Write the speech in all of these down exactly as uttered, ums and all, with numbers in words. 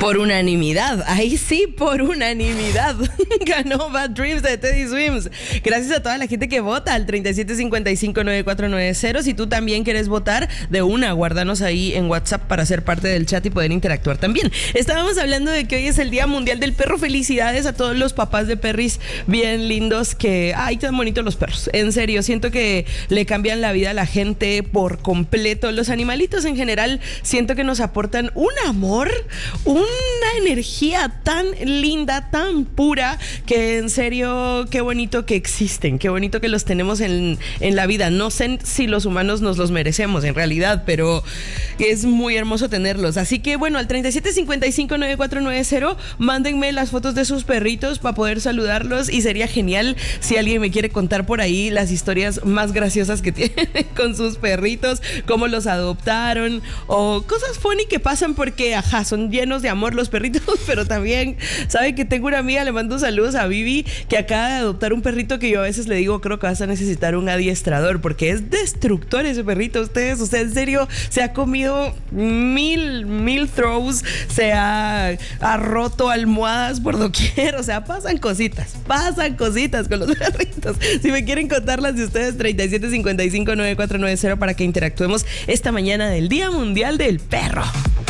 Por unanimidad, ahí sí, por unanimidad. Ganó Bad Dreams de Teddy Swims. Gracias a toda la gente que vota al treinta y siete cincuenta y cinco noventa y cuatro noventa. Si tú también quieres votar, de una, guárdanos ahí en WhatsApp para ser parte del chat y poder interactuar también. Estábamos hablando de que hoy es el Día Mundial del Perro. Felicidades a todos los papás de perris bien lindos que... ¡Ay, tan bonitos los perros! En serio, siento que le cambian la vida a la gente por completo. Los animalitos en general siento que nos aportan un amor, una energía tan linda, tan pura, que en serio, qué bonito que existen, qué bonito que los tenemos en, en la vida. No sé si los humanos nos los merecemos en realidad, pero es muy hermoso tenerlos. Así que bueno, al treinta y siete cincuenta y cinco noventa y cuatro noventa, mándenme las fotos de sus perritos para poder saludarlos, y sería genial si alguien me quiere contar por ahí las historias más graciosas que tienen con sus perritos, cómo los adoptaron o cosas funny que pasan, porque ajá, son llenos de amor los perritos, pero también, ¿sabe que tengo una amiga, le mando saludos a Vivi, que acaba de adoptar un perrito que yo a veces le digo, creo que vas a necesitar un adiestrador, porque es destructor ese perrito, ustedes, o sea, en serio, se ha comido mil, mil throws, se ha, ha roto almohadas por doquier, o sea, pasan cositas, pasan cositas con los perritos. Si me quieren contar las de ustedes, treinta y siete cincuenta y cinco noventa y cuatro noventa para que interactuemos esta mañana del Día Mundial del Perro.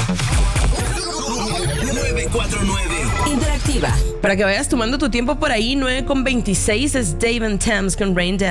nueve cuatro nueve Interactiva. Para que vayas tomando tu tiempo por ahí, nueve con veintiséis es Dave and Thames con Rain Down.